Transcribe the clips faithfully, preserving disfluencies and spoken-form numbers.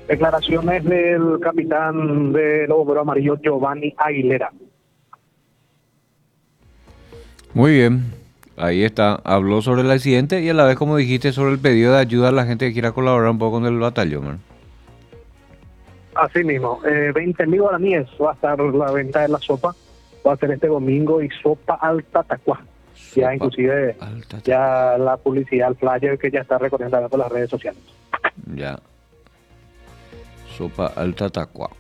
Declaraciones del capitán de los bomberos amarillos, Giovanni Aguilera. Muy bien, ahí está. Habló sobre el accidente y a la vez, como dijiste, sobre el pedido de ayuda a la gente que quiera colaborar un poco con el batallón, ¿no? Así mismo, eh, veinte mil guaraníes va a estar la venta de la sopa. Va a ser este domingo y sopa al tatacuá. Ya inclusive ya la publicidad, el flyer que ya está recorriendo por las redes sociales. Ya. Sopa al tatacuá.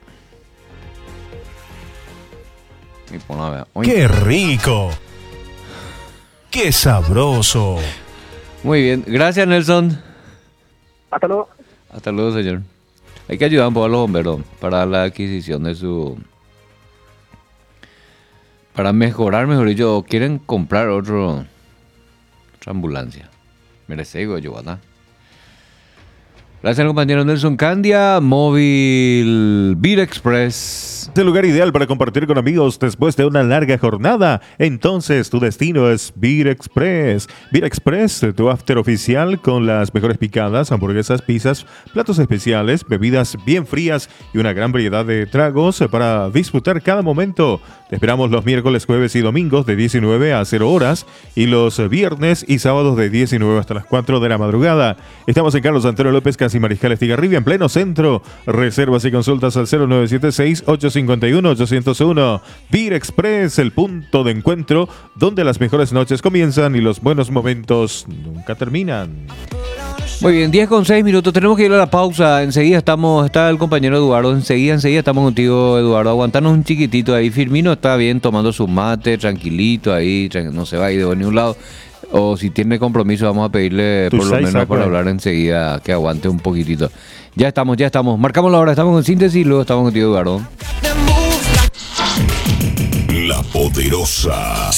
Y pon a ver. ¡Qué rico! ¡Qué sabroso! Muy bien, gracias Nelson. Hasta luego. Hasta luego, señor. Hay que ayudar un poco a los bomberos para la adquisición de su... Para mejorar, mejor dicho, quieren comprar otro, otra ambulancia. Merece yo, ¿verdad? Gracias al compañero Nelson Candia. Móvil Beer Express. El lugar ideal para compartir con amigos después de una larga jornada. Entonces tu destino es Beer Express. Beer Express, tu after oficial con las mejores picadas, hamburguesas, pizzas, platos especiales, bebidas bien frías y una gran variedad de tragos para disfrutar cada momento. Te esperamos los miércoles, jueves y domingos de diecinueve a cero horas y los viernes y sábados de diecinueve hasta las cuatro de la madrugada. Estamos en Carlos Antonio López, casi Mariscal Estigarribia, en pleno centro. Reservas y consultas al cero nueve siete seis, ocho cinco uno, ocho cero uno. Beer Express, el punto de encuentro donde las mejores noches comienzan y los buenos momentos nunca terminan. Muy bien, diez con seis minutos. Tenemos que ir a la pausa. Enseguida estamos, está el compañero Eduardo. Enseguida, enseguida estamos contigo, Eduardo. Aguantanos un chiquitito ahí. Firmino está bien tomando su mate, tranquilito ahí. No se va a ir de ningún lado. O si tiene compromiso, vamos a pedirle por lo menos para hablar enseguida que aguante un poquitito. Ya estamos, ya estamos. Marcamos la hora, estamos en síntesis y luego estamos contigo, Eduardo. La Poderosa.